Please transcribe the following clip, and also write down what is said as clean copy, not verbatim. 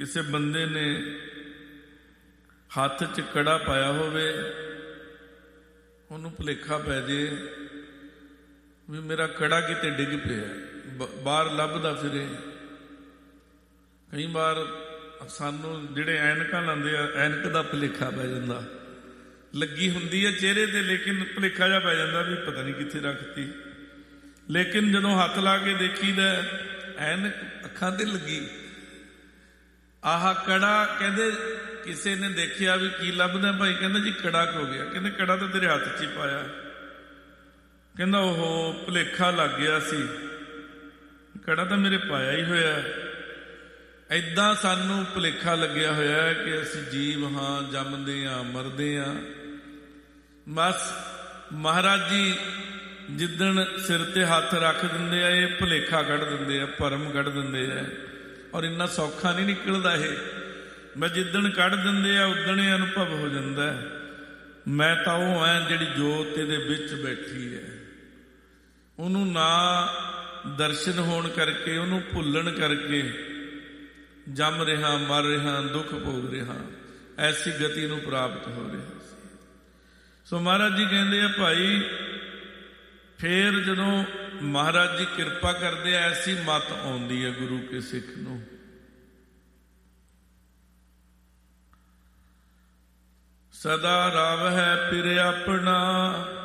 ਕਿਸੇ ਬੰਦੇ ਨੇ ਹੱਥ 'ਚ ਕੜਾ ਪਾਇਆ ਹੋਵੇ, ਉਹਨੂੰ ਭੁਲੇਖਾ ਪੈ ਜੇ ਵੀ ਮੇਰਾ ਕੜਾ ਕਿਤੇ ਡਿੱਗ ਪਿਆ, ਬਾਹਰ ਲੱਭਦਾ ਫਿਰੇ। ਕਈ ਵਾਰ ਸਾਨੂੰ ਜਿਹੜੇ ਐਨਕਾਂ ਲਾਉਂਦੇ ਆ, ਐਨਕ ਦਾ ਭੁਲੇਖਾ ਪੈ ਜਾਂਦਾ, ਲੱਗੀ ਹੁੰਦੀ ਹੈ ਚਿਹਰੇ ਤੇ, ਲੇਕਿਨ ਭੁਲੇਖਾ ਜਿਹਾ ਪੈ ਜਾਂਦਾ ਵੀ ਪਤਾ ਨਹੀਂ ਕਿੱਥੇ ਰੱਖਤੀ। ਲੇਕਿਨ ਜਦੋਂ ਹੱਥ ਲਾ ਕੇ ਦੇਖੀਦਾ, ਐਨਕ ਅੱਖਾਂ ਤੇ ਲੱਗੀ। ਆਹ ਕੜਾ, ਕਹਿੰਦੇ ਕਿਸੇ ਨੇ ਦੇਖਿਆ ਵੀ ਕੀ ਲੱਭਦਾ ਭਾਈ, ਕਹਿੰਦਾ ਜੀ ਕੜਾ ਖੋ ਗਿਆ। ਕਹਿੰਦੇ ਕੜਾ ਤਾਂ ਤੇਰੇ ਹੱਥ 'ਚ ਹੀ ਪਾਇਆ। ਕਹਿੰਦਾ ਉਹ ਭੁਲੇਖਾ ਲੱਗ ਗਿਆ ਸੀ, ਕੜਾ ਤਾਂ ਮੇਰੇ ਪਾਇਆ ਹੀ ਹੋਇਆ। ਏਦਾਂ ਸਾਨੂੰ ਭੁਲੇਖਾ ਲੱਗਿਆ ਹੋਇਆ ਕਿ ਅਸੀਂ ਜੀਵ ਹਾਂ, ਜੰਮਦੇ ਹਾਂ, ਮਰਦੇ ਹਾਂ। ਬਸ ਮਹਾਰਾਜ ਜੀ ਜਿੱਦਣ ਸਿਰ ਤੇ ਹੱਥ ਰੱਖ ਦਿੰਦੇ ਆ, ਇਹ ਭੁਲੇਖਾ ਕੱਢ ਦਿੰਦੇ ਆ, ਭਰਮ ਕੱਢ ਦਿੰਦੇ ਆ। ਔਰ ਇੰਨਾ ਸੌਖਾ ਨਹੀਂ ਨਿਕਲਦਾ ਇਹ। ਮੈਂ ਜਿੱਦਣ ਕੱਢ ਦਿੰਦੇ ਆ ਉਦਣ ਇਹ ਅਨੁਭਵ ਹੋ ਜਾਂਦਾ, ਮੈਂ ਤਾਂ ਉਹ ਐ ਜਿਹੜੀ ਜੋਤ ਇਹਦੇ ਵਿੱਚ ਬੈਠੀ ਹੈ। ਉਹਨੂੰ ਨਾ ਦਰਸ਼ਨ ਹੋਣ ਕਰਕੇ, ਉਹਨੂੰ ਭੁੱਲਣ ਕਰਕੇ ਜੰਮ ਰਿਹਾ, ਮਰ ਰਿਹਾ, ਦੁੱਖ ਭੋਗ ਰਿਹਾ, ਐਸੀ ਗਤੀ ਨੂੰ ਪ੍ਰਾਪਤ ਹੋ ਰਿਹਾ ਸੀ। ਸੋ ਮਹਾਰਾਜ ਜੀ ਕਹਿੰਦੇ ਆ ਭਾਈ, ਫੇਰ ਜਦੋਂ ਮਹਾਰਾਜ ਜੀ ਕਿਰਪਾ ਕਰਦੇ ਆ, ਐਸੀ ਮੱਤ ਆਉਂਦੀ ਹੈ ਗੁਰੂ ਕੇ ਸਿੱਖ ਨੂੰ। ਸਦਾ ਰਵ ਹੈ ਪਿਰ ਆਪਣਾ,